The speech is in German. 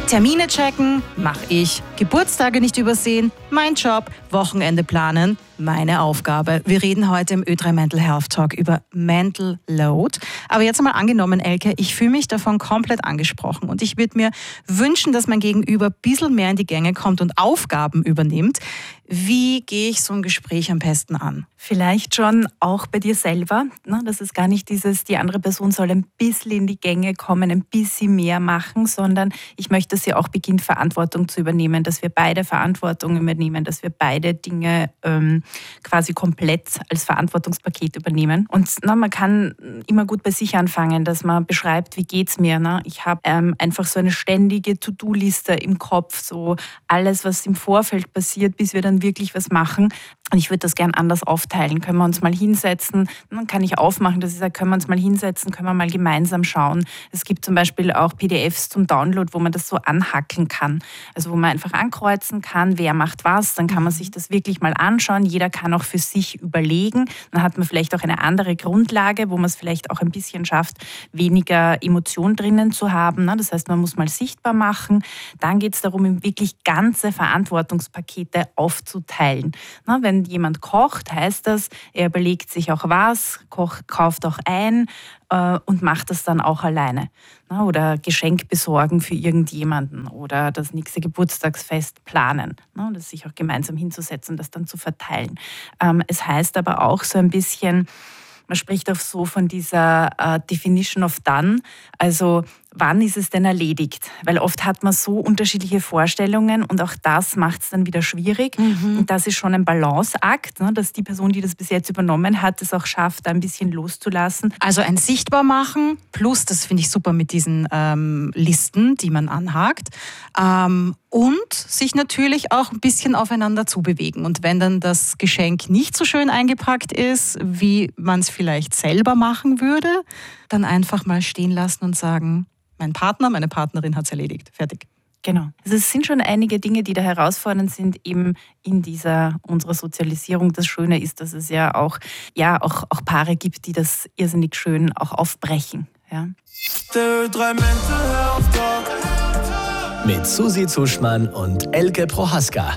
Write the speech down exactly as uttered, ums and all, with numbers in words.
Termine checken, mache ich. Geburtstage nicht übersehen, mein Job. Wochenende planen, meine Aufgabe. Wir reden heute im Ö drei Mental Health Talk über Mental Load. Aber jetzt einmal angenommen, Elke, ich fühle mich davon komplett angesprochen und ich würde mir wünschen, dass mein Gegenüber ein bisschen mehr in die Gänge kommt und Aufgaben übernimmt. Wie gehe ich so ein Gespräch am besten an? Vielleicht schon auch bei dir selber. Ne? Das ist gar nicht dieses, die andere Person soll ein bisschen in die Gänge kommen, ein bisschen mehr machen, sondern ich möchte, dass sie auch beginnt, Verantwortung zu übernehmen, dass wir beide Verantwortung übernehmen, dass wir beide Dinge ähm, quasi komplett als Verantwortungspaket übernehmen. Und na, man kann immer gut bei sich anfangen, dass man beschreibt, wie geht's mir. Ne? Ich habe ähm, einfach so eine ständige To-Do-Liste im Kopf, so alles, was im Vorfeld passiert, bis wir dann wirklich was machen. Und ich würde das gern anders aufteilen. Können wir uns mal hinsetzen? Dann kann ich aufmachen, dass ich sage, können wir uns mal hinsetzen, können wir mal gemeinsam schauen. Es gibt zum Beispiel auch P D Fs zum Download, wo man das so anhackeln kann. Also wo man einfach ankreuzen kann, wer macht was. Dann kann man sich das wirklich mal anschauen. Jeder kann auch für sich überlegen. Dann hat man vielleicht auch eine andere Grundlage, wo man es vielleicht auch ein bisschen schafft, weniger Emotion drinnen zu haben. Das heißt, man muss mal sichtbar machen. Dann geht es darum, wirklich ganze Verantwortungspakete aufzuteilen. Wenn jemand kocht, heißt das, er überlegt sich auch was, kocht, kauft auch ein äh, und macht das dann auch alleine. Na, oder Geschenk besorgen für irgendjemanden oder das nächste Geburtstagsfest planen. Na, das sich auch gemeinsam hinzusetzen und das dann zu verteilen. Ähm, es heißt aber auch so ein bisschen, man spricht auch so von dieser äh, Definition of Done, also wann ist es denn erledigt? Weil oft hat man so unterschiedliche Vorstellungen und auch das macht es dann wieder schwierig. Mhm. Und das ist schon ein Balanceakt, ne, dass die Person, die das bis jetzt übernommen hat, es auch schafft, da ein bisschen loszulassen. Also ein Sichtbarmachen plus, das finde ich super mit diesen ähm, Listen, die man anhakt. Ähm, und sich natürlich auch ein bisschen aufeinander zubewegen. Und wenn dann das Geschenk nicht so schön eingepackt ist, wie man es vielleicht selber machen würde, dann einfach mal stehen lassen und sagen, mein Partner, meine Partnerin hat es erledigt. Fertig. Genau. Also es sind schon einige Dinge, die da herausfordernd sind, eben in dieser unserer Sozialisierung. Das Schöne ist, dass es ja auch, ja, auch, auch Paare gibt, die das irrsinnig schön auch aufbrechen. Ja. Der Ö drei Mental Health Talk mit Susi Zuschmann und Elke Prohaska.